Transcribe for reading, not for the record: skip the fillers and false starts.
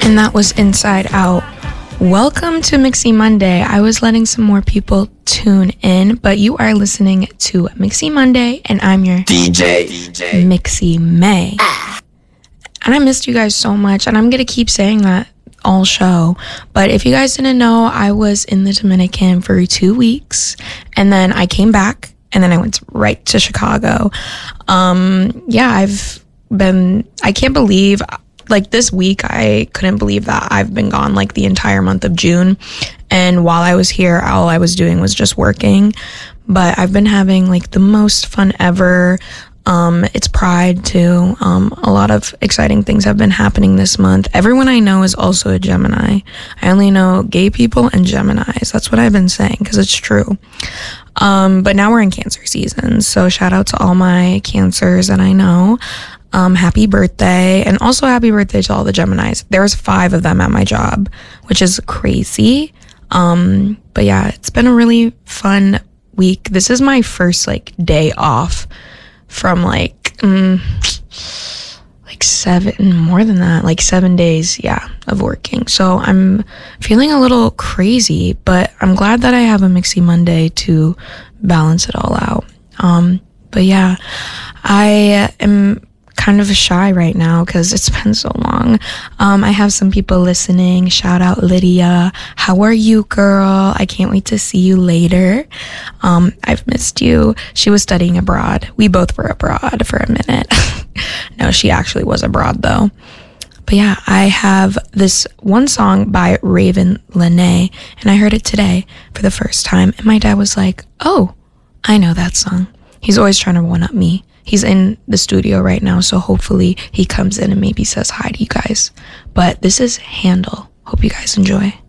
And that was Inside Out. Welcome to Mixy Monday. I was letting some more people tune in, but you are listening to Mixy Monday, and I'm your DJ. Mixy May. And I missed you guys so much, and I'm going to keep saying that all show. But if you guys didn't know, I was in the Dominican for 2 weeks, and then I came back, and then I went right to Chicago. I can't believe, like, this week, I couldn't believe that I've been gone, like, the entire month of June. And while I was here, all I was doing was just working. But I've been having, like, the most fun ever. It's Pride, too. A lot of exciting things have been happening this month. Everyone I know is also a Gemini. I only know gay people and Geminis. That's what I've been saying, because it's true. But now we're in Cancer season. So shout out to all my Cancers that I know. Happy birthday. And also happy birthday to all the Geminis. There's 5 of them at my job, which is crazy. But yeah, it's been a really fun week. This is my first, like, day off from, like 7 days, of working. So I'm feeling a little crazy, but I'm glad that I have a Mixy Monday to balance it all out. But yeah, I am kind of shy right now because it's been so long. I have some people listening. Shout out Lydia. How are you, girl? I can't wait to see you later. I've missed you. She was studying abroad. We both were abroad for a minute. No, she actually was abroad though. But yeah, I have this one song by Raven Lene, and I heard it today for the first time, and my dad was like, "Oh, I know that song." He's always trying to one-up me. He's in the studio right now, so hopefully he comes in and maybe says hi to you guys. But this is Handle. Hope you guys enjoy.